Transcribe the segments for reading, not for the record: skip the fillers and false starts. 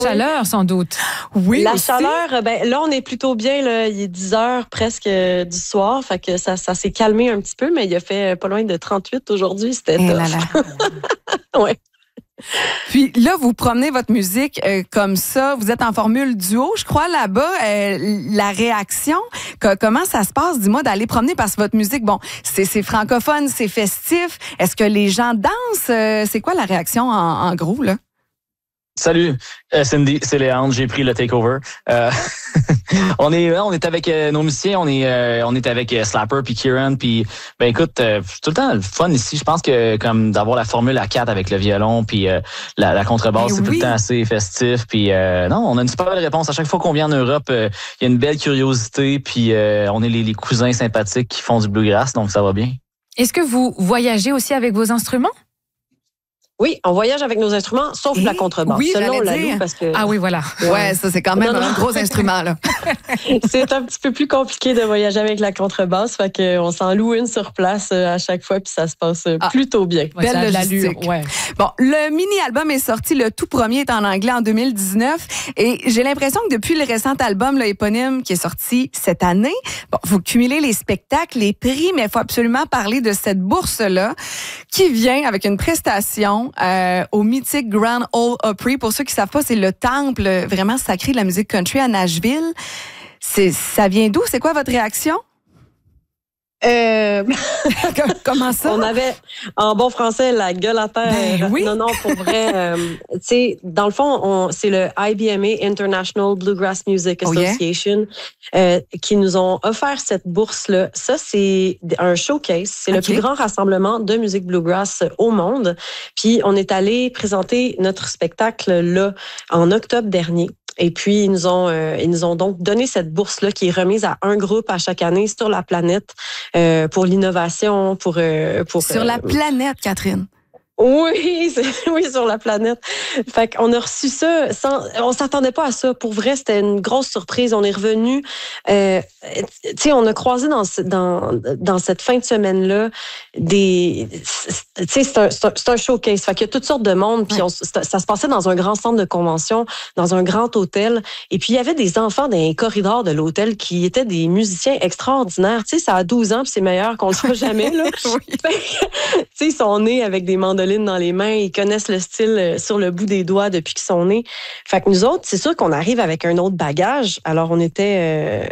Chaleur, sans doute. Oui, La aussi. chaleur, là, on est plutôt bien, là. Il est 10 heures presque du soir. Fait que ça s'est calmé un petit peu, mais il a fait pas loin de 38 aujourd'hui. C'était tough. Là là. Ouais. Puis là, vous promenez votre musique comme ça. Vous êtes en formule duo, je crois, là-bas. La réaction, comment ça se passe, dis-moi, d'aller promener? Parce que votre musique, bon, c'est francophone, c'est festif. Est-ce que les gens dansent? C'est quoi la réaction en gros, là? Salut, Cindy, c'est Léandre, j'ai pris le takeover. On est avec nos musiciens, on est avec Slapper puis Kieran, puis ben écoute, tout le temps le fun ici. Je pense que comme d'avoir la formule à 4 avec le violon puis la contrebasse, c'est tout le temps assez festif. Puis non, on a une super belle réponse à chaque fois qu'on vient en Europe. Il y a une belle curiosité, puis on est les cousins sympathiques qui font du bluegrass, donc ça va bien. Est-ce que vous voyagez aussi avec vos instruments? Oui, on voyage avec nos instruments, sauf la contrebasse. Oui, Selon j'allais la dire. loue, parce que Ah oui, voilà. Ouais, ça, c'est quand même un gros instrument, là. c'est un petit peu plus compliqué de voyager avec la contrebasse. Fait qu'on s'en loue une sur place à chaque fois, puis ça se passe plutôt bien. Belle Ouais, logistique. l'allure, ouais. Bon, le mini-album est sorti, le tout premier est en anglais en 2019. Et j'ai l'impression que depuis le récent album, là, éponyme, qui est sorti cette année, bon, vous cumulez les spectacles, les prix, mais il faut absolument parler de cette bourse-là qui vient avec une prestation au mythique Grand Ole Opry. Pour ceux qui ne savent pas, c'est le temple vraiment sacré de la musique country à Nashville. Ça vient d'où? C'est quoi votre réaction? Comment ça? On avait, en bon français, la gueule à terre. Ben oui. Non, pour vrai. Tu sais, dans le fond, c'est le IBMA, International Bluegrass Music Association, qui nous ont offert cette bourse-là. Ça, c'est un showcase. C'est le plus grand rassemblement de musique bluegrass au monde. Puis, on est allé présenter notre spectacle là en octobre dernier. Et puis, ils nous ont donc donné cette bourse-là qui est remise à un groupe à chaque année sur la planète pour l'innovation, pour Sur la planète, Catherine. Oui, sur la planète. Fait qu'on a reçu ça on s'attendait pas à ça. Pour vrai, c'était une grosse surprise. On est revenu, tu sais, on a croisé dans cette fin de semaine-là tu sais, c'est un showcase. Fait qu'il y a toutes sortes de monde. Puis ça se passait dans un grand centre de convention, dans un grand hôtel. Et puis il y avait des enfants dans les corridors de l'hôtel qui étaient des musiciens extraordinaires. Tu sais, ça a 12 ans, puis c'est meilleur qu'on le soit jamais là. Tu sais, ils sont nés avec des mandolines dans les mains, ils connaissent le style sur le bout des doigts depuis qu'ils sont nés. Fait que nous autres, c'est sûr qu'on arrive avec un autre bagage. Alors on était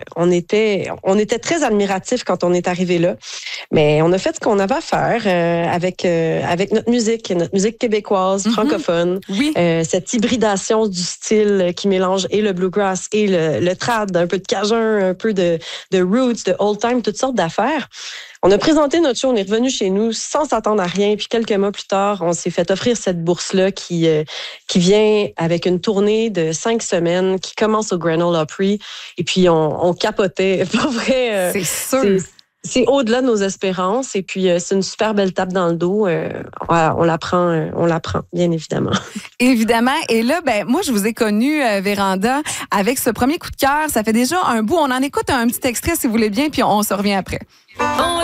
très admiratifs quand on est arrivé là. Mais on a fait ce qu'on avait à faire avec notre musique québécoise, francophone. Oui. Cette hybridation du style qui mélange et le bluegrass et le trad, un peu de cajun, un peu de roots, de old time, toutes sortes d'affaires. On a présenté notre show, on est revenu chez nous sans s'attendre à rien. Puis quelques mois plus tard, on s'est fait offrir cette bourse-là qui vient avec une tournée de 5 semaines qui commence au Grand Ole Opry. Et puis on capotait. Pour vrai, c'est sûr. C'est au-delà de nos espérances. Et puis c'est une super belle tape dans le dos. On la prend, bien évidemment. Évidemment. Et là, moi, je vous ai connue, Véranda, avec ce premier coup de cœur. Ça fait déjà un bout. On en écoute un petit extrait, si vous voulez bien, puis on se revient après.